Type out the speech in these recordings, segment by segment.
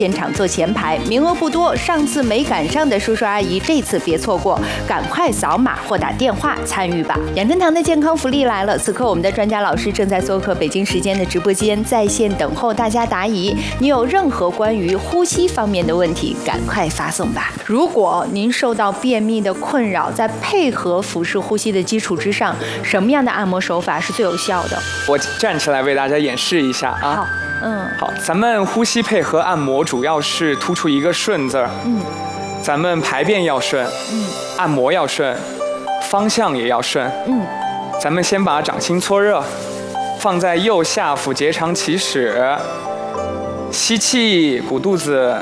现场坐前排，名额不多，上次没赶上的叔叔阿姨，这次别错过，赶快扫码或打电话参与吧。养生堂的健康福利来了，此刻我们的专家老师正在做客北京时间的直播间，在线等候大家答疑。你有任何关于呼吸方面的问题，赶快发送吧。如果您受到便秘的困扰，在配合腹式呼吸的基础之上，什么样的按摩手法是最有效的？ 我站起来为大家演示一下啊。 好。 好，咱们呼吸配合按摩主要是突出一个顺字儿。咱们排便要顺，按摩要顺，方向也要顺。咱们先把掌心搓热，放在右下腹结肠起始，吸气，鼓肚子。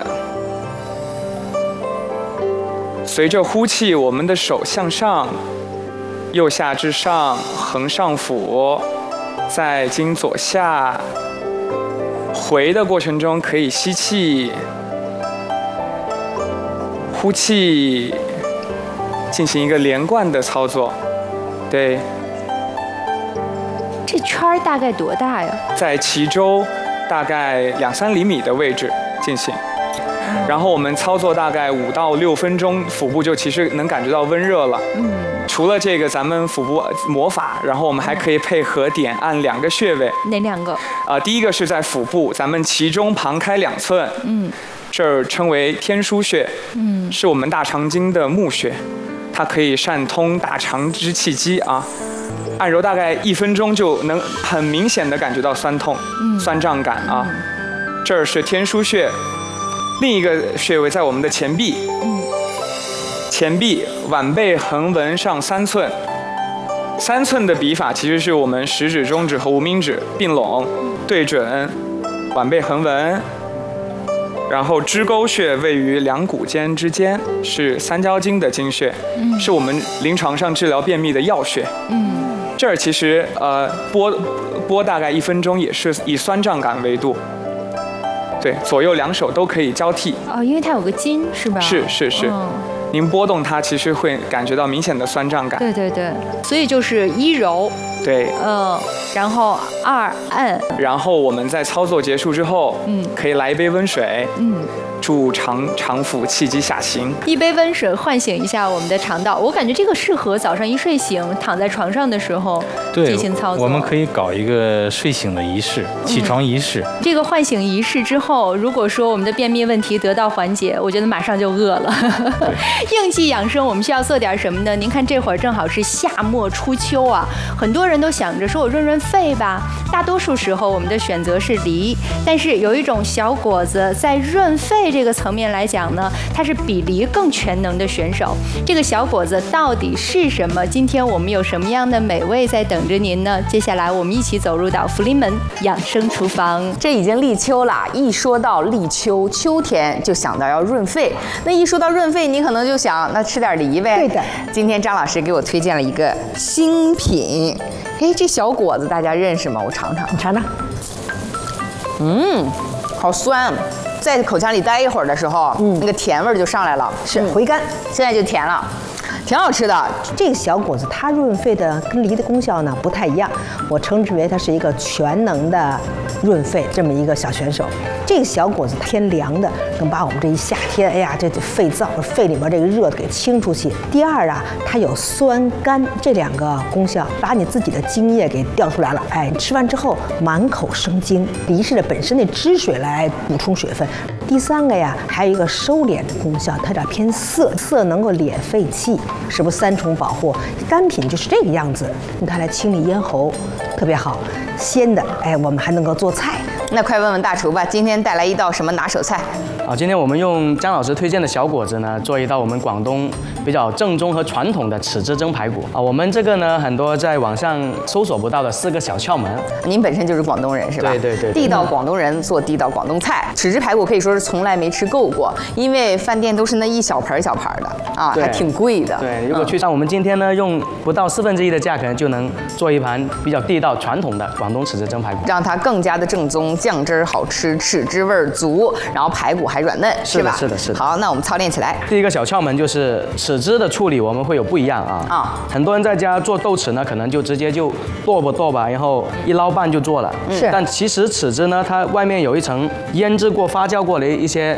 随着呼气，我们的手向上，右下至上，横上俯，再经左下。回的过程中可以吸气，呼气，进行一个连贯的操作。对。 这圈大概多大呀？在脐周大概2-3厘米的位置进行。然后我们操作大概5到6分钟，腹部就其实能感觉到温热了。除了这个咱们腹部魔法，然后我们还可以配合点按2个穴位。 哪2个？ 第一个是在腹部，咱们脐中旁开2寸，这儿称为天枢穴，是我们大肠经的募穴，它可以善通大肠支气机啊。按揉大概1分钟就能很明显的感觉到酸痛、酸胀感啊。这儿是天枢穴，另一个穴位在我们的前臂。前臂腕背横纹上3寸，3寸的笔法其实是我们食指、中指和无名指并拢对准腕背横纹，然后支沟穴位于2股间之间，是三焦经的经穴，是我们临床上治疗便秘的要穴。这儿其实拨大概1分钟，也是以酸胀感为度。对，左右2手都可以交替。因为它有个筋是吧？是。您拨动它，其实会感觉到明显的酸胀感。对，所以就是1揉，对，然后2按，然后我们在操作结束之后，可以来一杯温水，助肠腑气机下行。一杯温水唤醒一下我们的肠道，我感觉这个适合早上一睡醒躺在床上的时候进行操作。我们可以搞一个睡醒的仪式，起床仪式。这个唤醒仪式之后，如果说我们的便秘问题得到缓解，我觉得马上就饿了。应季养生，我们需要做点什么呢？您看这会儿正好是夏末初秋啊，很多人都想着说我润润肺吧。大多数时候我们的选择是梨，但是有一种小果子在润肺这个层面来讲呢，它是比梨更全能的选手。这个小果子到底是什么？今天我们有什么样的美味在等着您呢？接下来我们一起走入到福临门养生厨房。 这已经立秋了，一说到立秋，秋天就想到要润肺。那一说到润肺，你可能就想那吃点梨呗。对的。今天张老师给我推荐了一个新品，这小果子大家认识吗？我尝尝，你尝尝。好酸，在口腔里待一会儿的时候，那个甜味就上来了，是回甘，现在就甜了。挺好吃的。这个小果子它润肺的跟梨的功效呢不太一样，我称之为它是一个全能的润肺这么一个小选手。这个小果子偏凉的，能把我们这一夏天，这肺燥肺里面这个热给清出去。第二啊，它有酸甘这2个功效，把你自己的津液给调出来了。吃完之后满口生津，梨是本身的汁水来补充水分。第3个呀，还有一个收敛的功效，它有点偏涩，涩能够敛肺气，是不是3重保护？干品就是这个样子，用它来清理咽喉，特别好。鲜的，我们还能够做菜。那快问问大厨吧，今天带来一道什么拿手菜？ 今天我们用张老师推荐的小果子呢，做一道我们广东比较正宗和传统的豉汁蒸排骨我们这个呢，很多在网上搜索不到的4个小窍门。您本身就是广东人是吧？对，地道广东人做地道广东菜。豉汁排骨可以说是从来没吃够过，因为饭店都是那一小盆的还挺贵的。对，如果去像我们今天呢，用不到1/4的价格就能做一盘比较地道传统的广东豉汁蒸排骨， 让它更加的正宗， 酱汁儿好吃，豉汁味儿足，然后排骨还软嫩，是吧？ 是的，是的。 好，那我们操练起来。 第一个小窍门就是豉汁的处理，我们会有不一样啊。很多人在家做豆豉呢，可能就直接就剁吧，然后一捞拌就做了。 是。 但其实豉汁呢，它外面有一层腌制过、发酵过的一些